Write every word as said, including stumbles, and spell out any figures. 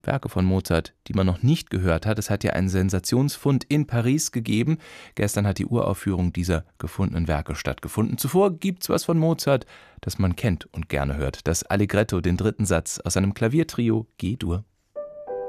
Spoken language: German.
Werke von Mozart, die man noch nicht gehört hat. Es hat ja einen Sensationsfund in Paris gegeben. Gestern hat die Uraufführung dieser gefundenen Werke stattgefunden. Zuvor gibt's was von Mozart, das man kennt und gerne hört. Das Allegretto, den dritten Satz aus seinem Klaviertrio G-Dur.